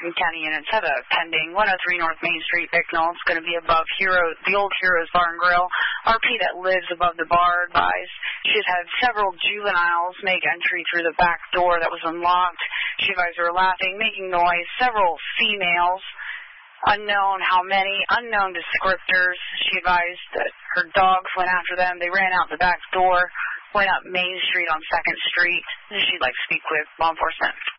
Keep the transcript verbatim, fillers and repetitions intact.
County units have a pending one oh three North Main Street, Bicknell. It's going to be above Hero, the old Heroes Bar and Grill. R P that lives above the bar advised she's had several juveniles make entry through the back door that was unlocked. She advised they were laughing, making noise. Several females, unknown how many, unknown descriptors. She advised that her dogs went after them. They ran out the back door, went up Main Street on second Street. She'd like to speak with law enforcement.